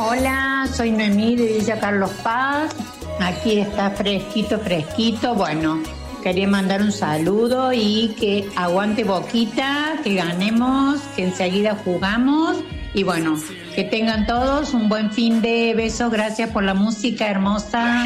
Hola, soy Noemí de Villa Carlos Paz. Aquí está fresquito, fresquito. Bueno, quería mandar un saludo y que aguante Boquita, que ganemos, que enseguida jugamos. Y bueno, que tengan todos un buen fin de besos. Gracias por la música hermosa.